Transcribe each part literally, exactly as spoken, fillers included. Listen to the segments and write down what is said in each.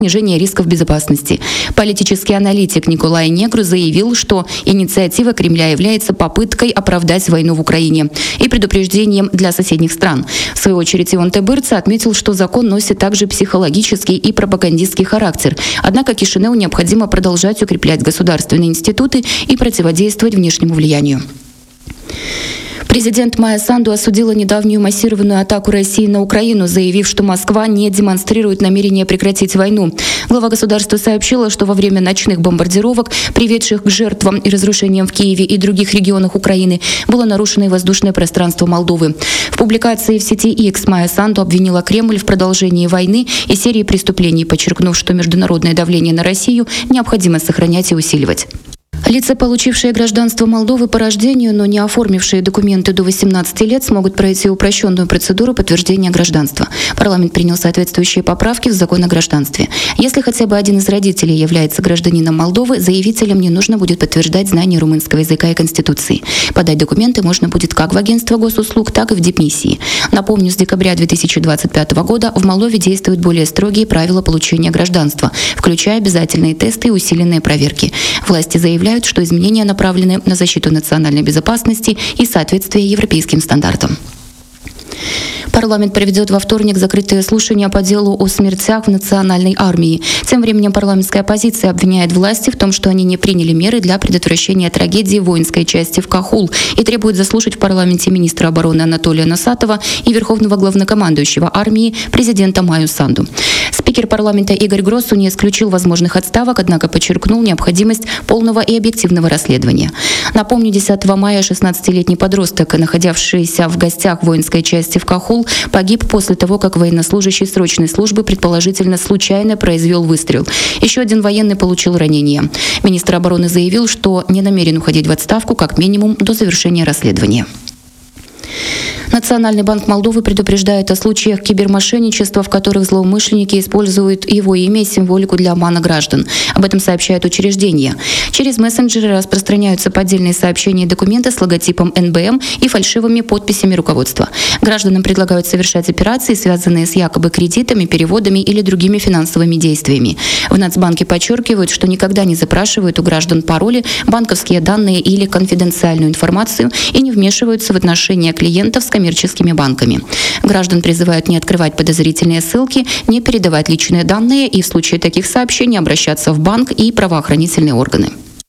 снижения рисков безопасности. Политический аналитик Николай Негру заявил, что инициатива Кремля является попыткой оправдать войну в Украине и предупреждением для соседних стран. В свою очередь Иван Тебырца отметил, что закон носит также психологический и пропагандистский характер. Однако Кишиневу необходимо продолжать укреплять государственные институты и противодействовать внешнему влиянию. Президент Майя Санду осудила недавнюю массированную атаку России на Украину, заявив, что Москва не демонстрирует намерение прекратить войну. Глава государства сообщила, что во время ночных бомбардировок, приведших к жертвам и разрушениям в Киеве и других регионах Украины, было нарушено и воздушное пространство Молдовы. В публикации в сети X Майя Санду обвинила Кремль в продолжении войны и серии преступлений, подчеркнув, что международное давление на Россию необходимо сохранять и усиливать. Лица, получившие гражданство Молдовы по рождению, но не оформившие документы до восемнадцати лет, смогут пройти упрощенную процедуру подтверждения гражданства. Парламент принял соответствующие поправки в закон о гражданстве. Если хотя бы один из родителей является гражданином Молдовы, заявителям не нужно будет подтверждать знание румынского языка и конституции. Подать документы можно будет как в агентство госуслуг, так и в дипмиссии. Напомню, с декабря две тысячи двадцать пятого года в Молдове действуют более строгие правила получения гражданства, включая обязательные тесты и усиленные проверки. Власти заявляют, что изменения направлены на защиту национальной безопасности и соответствие европейским стандартам. Парламент проведет во вторник закрытые слушания по делу о смертях в национальной армии. Тем временем парламентская оппозиция обвиняет власти в том, что они не приняли меры для предотвращения трагедии в воинской части в Кахул и требует заслушать в парламенте министра обороны Анатолия Насатова и верховного главнокомандующего армии президента Майю Санду. Спикер парламента Игорь Гроссу не исключил возможных отставок, однако подчеркнул необходимость полного и объективного расследования. Напомню, десятого мая шестнадцатилетний подросток, находившийся в гостях в воинской части в Кахул, погиб после того, как военнослужащий срочной службы предположительно случайно произвел выстрел. Еще один военный получил ранение. Министр обороны заявил, что не намерен уходить в отставку как минимум до завершения расследования. Национальный банк Молдовы предупреждает о случаях кибермошенничества, в которых злоумышленники используют его имя и символику для обмана граждан. Об этом сообщает учреждение. Через мессенджеры распространяются поддельные сообщения и документы с логотипом эн бэ эм и фальшивыми подписями руководства. Гражданам предлагают совершать операции, связанные с якобы кредитами, переводами или другими финансовыми действиями. В Нацбанке подчеркивают, что никогда не запрашивают у граждан пароли, банковские данные или конфиденциальную информацию и не вмешиваются в отношения клиентов с коммерческими банками. Граждан призывают не открывать подозрительные ссылки, не передавать личные данные и в случае таких сообщений обращаться в банк и правоохранительные органы.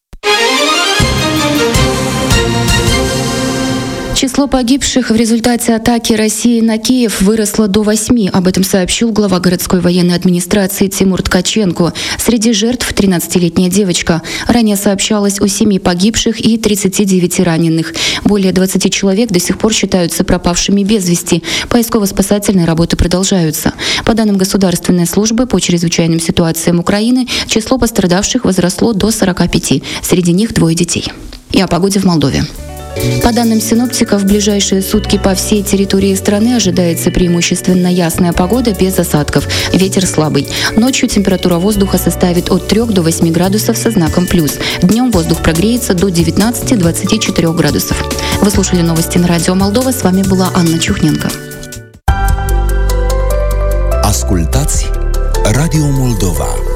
Число погибших в результате атаки России на Киев выросло до восьми. Об этом сообщил глава городской военной администрации Тимур Ткаченко. Среди жертв тринадцатилетняя девочка. Ранее сообщалось о семи погибших и тридцати девяти раненых. Более двадцати человек до сих пор считаются пропавшими без вести. Поисково-спасательные работы продолжаются. По данным Государственной службы по чрезвычайным ситуациям Украины, число пострадавших возросло до сорока пяти. Среди них двое детей. И о погоде в Молдове. По данным синоптиков, в ближайшие сутки по всей территории страны ожидается преимущественно ясная погода без осадков. Ветер слабый. Ночью температура воздуха составит от трёх до восьми градусов со знаком плюс. Днем воздух прогреется до девятнадцати — двадцати четырёх градусов. Вы слушали новости на радио Молдова. С вами была Анна Чухненко. Ascultați Radio Moldova.